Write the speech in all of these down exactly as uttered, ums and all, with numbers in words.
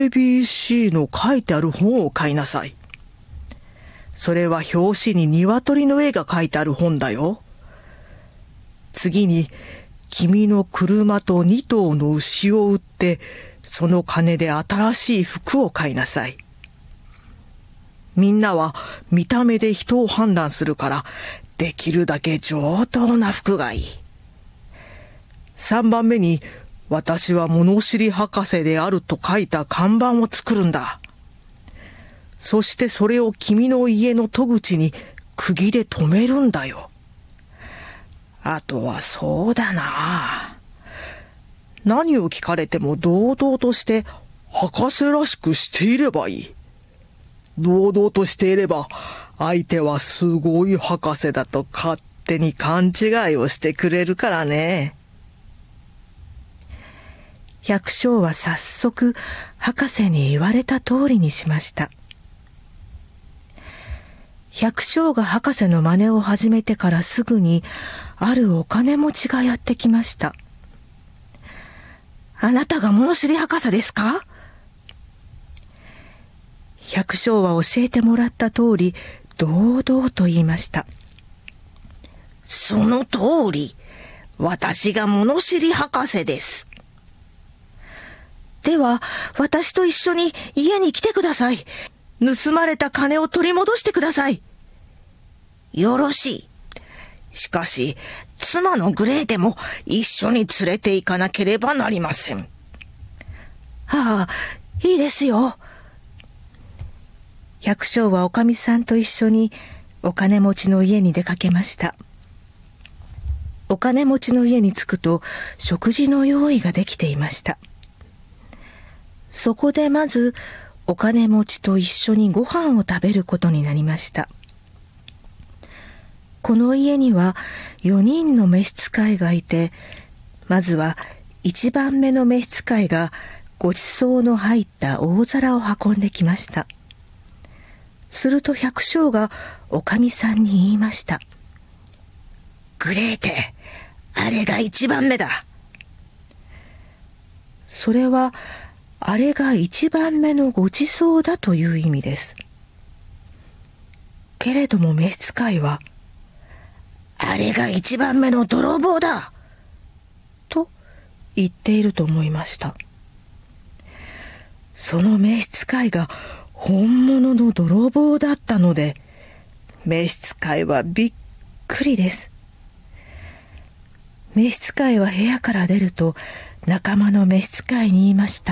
エービーシー の書いてある本を買いなさい。それは表紙に鶏の絵が書いてある本だよ。次に、君の車とに頭の牛を売って、その金で新しい服を買いなさい。みんなは見た目で人を判断するから、できるだけ上等な服がいい。さんばんめに、私は物知り博士であると書いた看板を作るんだ。そしてそれを君の家の戸口に釘で留めるんだよ。あとはそうだな。何を聞かれても堂々として博士らしくしていればいい。堂々としていれば相手はすごい博士だと勝手に勘違いをしてくれるからね。 百姓は早速博士に言われた通りにしました。百姓が博士の真似を始めてからすぐにあるお金持ちがやってきました。あなたが物知り博士ですか？百姓は教えてもらった通り堂々と言いました。 その通り、私が物知り博士です。 では私と一緒に家に来てください。盗まれた金を取り戻してください。 よろしい。しかし、妻のグレーテも一緒に連れて行かなければなりません。 ああ、いいですよ。百姓はおかみさんと一緒にお金持ちの家に出かけました。お金持ちの家に着くと食事の用意ができていました。そこでまずお金持ちと一緒にご飯を食べることになりました。この家にはよにんの召使いがいて、まずはいちばんめの召使いがごちそうの入った大皿を運んできました。すると百姓がおかみさんに言いました。 グレーテ、あれがいちばんめだ。 それはあれが一番目のごちそうだという意味です。けれども召使いは、 あれが一番目の泥棒だと言っていると思いました。その召使いが本物の泥棒だったので、召使いはびっくりです。召使いは部屋から出ると仲間の召使いに言いました。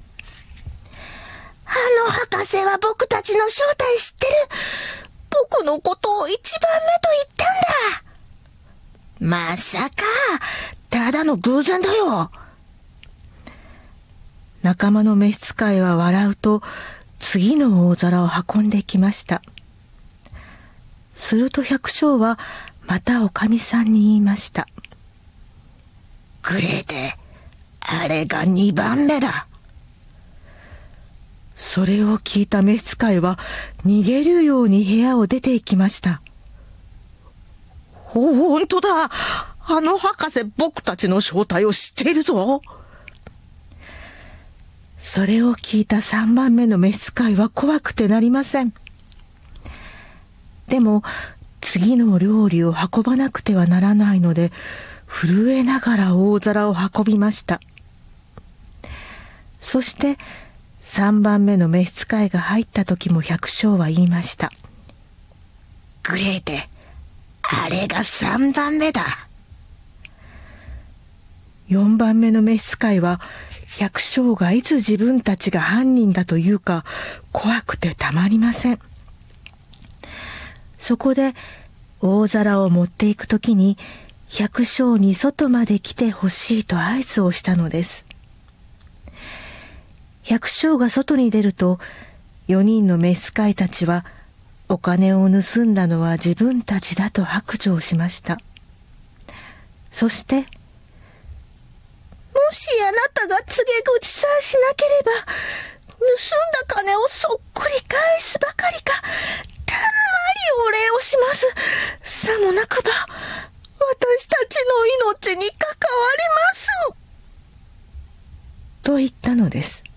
あの博士は僕たちの正体知ってる。僕のことを一番目と言ったんだ。まさか、ただの偶然だよ。 仲間の召使いは笑うと、次の大皿を運んできました。すると百姓はまたおかみさんに言いました。 グレーテ、あれがにばんめだ。 それを聞いた召使いは逃げるように部屋を出て行きました。 ほんとだ。あの博士、僕たちの正体を知っているぞ。 それを聞いたさんばんめの召使いは怖くてなりません。でも次の料理を運ばなくてはならないので、震えながら大皿を運びました。そしてさんばんめの召使いが入った時も百姓は言いました。 グレーテ、あれがさんばんめだ。 よんばんめの召使いは百姓がいつ自分たちが犯人だというか怖くてたまりません。そこで大皿を持っていくときに百姓に外まで来てほしいと合図をしたのです。百姓が外に出るとよにんの召使いたちはお金を盗んだのは自分たちだと白状しました。そしてもしあなたが告げ口さえしなければ、盗んだ金をそっくり返すばかりか、たんまりお礼をします。さもなくば、私たちの命に関わります。 と言ったのです。